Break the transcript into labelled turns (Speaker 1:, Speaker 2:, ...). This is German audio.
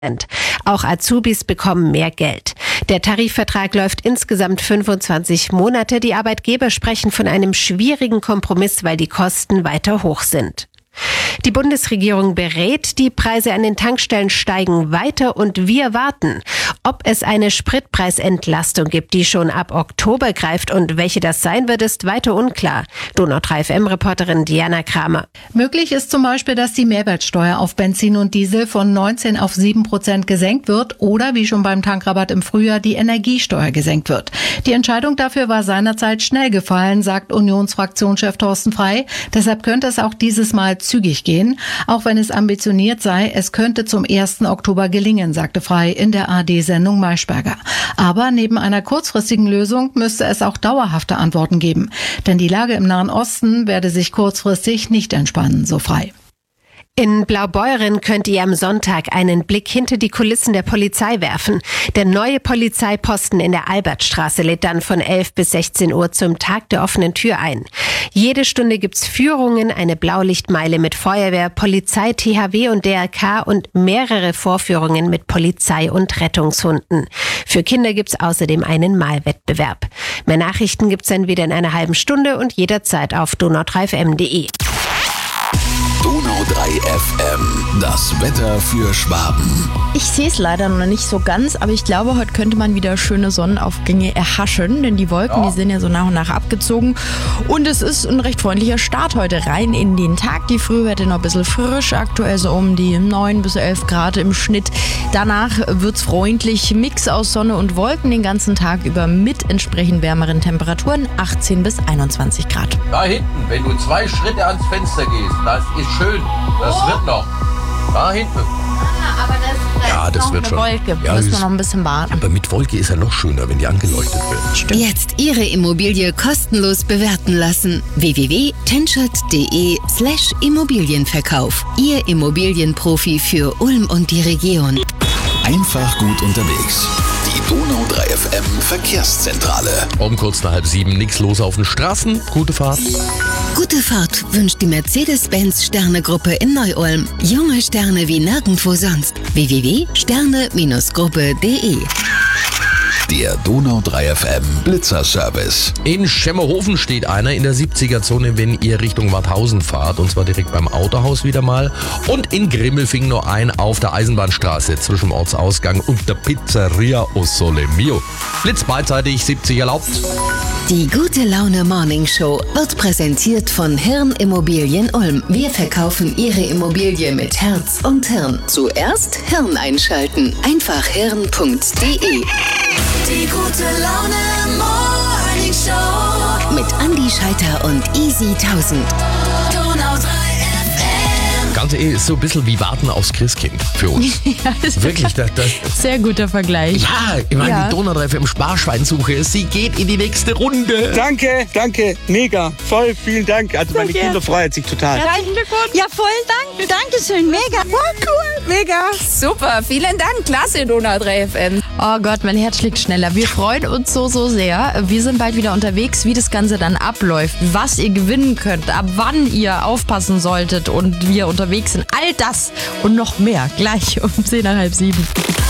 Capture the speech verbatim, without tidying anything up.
Speaker 1: Auch Azubis bekommen mehr Geld. Der Tarifvertrag läuft insgesamt fünfundzwanzig Monate. Die Arbeitgeber sprechen von einem schwierigen Kompromiss, weil die Kosten weiter hoch sind. Die Bundesregierung berät, die Preise an den Tankstellen steigen weiter und wir warten. Ob es eine Spritpreisentlastung gibt, die schon ab Oktober greift und welche das sein wird, ist weiter unklar. Donau drei F M-Reporterin Diana Kramer.
Speaker 2: Möglich ist zum Beispiel, dass die Mehrwertsteuer auf Benzin und Diesel von neunzehn auf sieben Prozent gesenkt wird oder wie schon beim Tankrabatt im Frühjahr die Energiesteuer gesenkt wird. Die Entscheidung dafür war seinerzeit schnell gefallen, sagt Unionsfraktionschef Thorsten Frey. Deshalb könnte es auch dieses Mal zügig gehen. Auch wenn es ambitioniert sei, es könnte zum ersten Oktober gelingen, sagte Frey in der A R D-Sendung Maischberger. Aber neben einer kurzfristigen Lösung müsste es auch dauerhafte Antworten geben. Denn die Lage im Nahen Osten werde sich kurzfristig nicht entspannen, so Frey.
Speaker 1: In Blaubeuren könnt ihr am Sonntag einen Blick hinter die Kulissen der Polizei werfen. Der neue Polizeiposten in der Albertstraße lädt dann von elf bis sechzehn Uhr zum Tag der offenen Tür ein. Jede Stunde gibt's Führungen, eine Blaulichtmeile mit Feuerwehr, Polizei, T H W und D R K und mehrere Vorführungen mit Polizei und Rettungshunden. Für Kinder gibt's außerdem einen Malwettbewerb. Mehr Nachrichten gibt's dann wieder in einer halben Stunde und jederzeit auf donau drei f m punkt de.
Speaker 3: Donau drei F M, das Wetter für Schwaben.
Speaker 4: Ich sehe es leider noch nicht so ganz, aber ich glaube, heute könnte man wieder schöne Sonnenaufgänge erhaschen, denn die Wolken, ja. die sind ja so nach und nach abgezogen und es ist ein recht freundlicher Start heute rein in den Tag. Die Frühwerte noch ein bisschen frisch, aktuell so um die neun bis elf Grad im Schnitt. Danach wird's freundlich, Mix aus Sonne und Wolken den ganzen Tag über mit entsprechend wärmeren Temperaturen, achtzehn bis einundzwanzig Grad.
Speaker 5: Da hinten, wenn du zwei Schritte ans Fenster gehst, das ist schön, das oh. wird noch. Da hinten.
Speaker 4: Ah, aber das,
Speaker 6: ja,
Speaker 4: ist
Speaker 6: das
Speaker 4: noch
Speaker 6: wird
Speaker 4: eine
Speaker 6: schon.
Speaker 4: Wolke.
Speaker 6: Ja,
Speaker 4: müssen wir noch ein bisschen warten.
Speaker 6: Aber mit Wolke ist ja noch schöner, wenn die angeleuchtet wird.
Speaker 7: Stimmt. Jetzt Ihre Immobilie kostenlos bewerten lassen. w w w punkt tenschert punkt de slash Immobilienverkauf. Ihr Immobilienprofi für Ulm und die Region.
Speaker 3: Einfach gut unterwegs. Die Donau drei F M Verkehrszentrale.
Speaker 6: Um kurz nach halb sieben, nichts los auf den Straßen. Gute Fahrt.
Speaker 7: Gute Fahrt wünscht die Mercedes-Benz Sterne-Gruppe in Neu-Ulm. Junge Sterne wie nirgendwo sonst. w w w punkt sterne gruppe punkt de.
Speaker 3: Der Donau drei F M Blitzerservice.
Speaker 6: In Schemmerhofen steht einer in der siebziger-Zone, wenn ihr Richtung Warthausen fahrt. Und zwar direkt beim Autohaus wieder mal. Und in Grimmelfing noch ein auf der Eisenbahnstraße zwischen dem Ortsausgang und der Pizzeria O Sole Mio. Blitz beidseitig, siebzig erlaubt.
Speaker 7: Die Gute Laune Morning Show wird präsentiert von Hirn Immobilien Ulm. Wir verkaufen Ihre Immobilie mit Herz und Hirn. Zuerst Hirn einschalten. Einfach hirn punkt de.
Speaker 8: Die Gute Laune Morning Show
Speaker 7: mit Andi Scheiter und Easy tausend.
Speaker 8: Donau drei F M.
Speaker 6: Ganze Ehe ist so ein bisschen wie Warten aufs Christkind für uns.
Speaker 4: Ja, das
Speaker 6: Wirklich, das, das,
Speaker 4: sehr guter Vergleich.
Speaker 6: Ja, ich meine,
Speaker 4: Ja.
Speaker 6: die Donau drei F M Sparschweinsuche, sie geht in die nächste Runde.
Speaker 9: Danke, danke, mega, voll, vielen Dank. Also meine
Speaker 4: Danke.
Speaker 9: Kinder freuen sich total.
Speaker 4: Herzlichen Glückwunsch.
Speaker 10: Ja, voll Dank. Dankeschön. Mega. Voll cool. Mega.
Speaker 11: Super, vielen Dank. Klasse, Donau drei F M.
Speaker 4: Oh Gott, mein Herz schlägt schneller. Wir freuen uns so, so sehr. Wir sind bald wieder unterwegs, wie das Ganze dann abläuft, was ihr gewinnen könnt, ab wann ihr aufpassen solltet und wir unterwegs sind. All das und noch mehr gleich um zehn nach halb sieben.